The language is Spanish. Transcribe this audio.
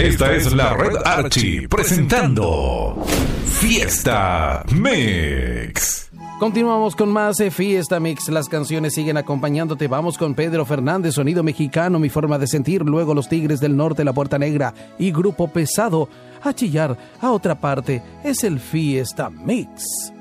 Esta es la Red Archie presentando Fiesta Mix. Continuamos con más Fiesta Mix. Las canciones siguen acompañándote. Vamos con Pedro Fernández, Sonido Mexicano, Mi Forma de Sentir. Luego Los Tigres del Norte, La Puerta Negra y Grupo Pesado. A chillar a otra parte. Es el Fiesta Mix.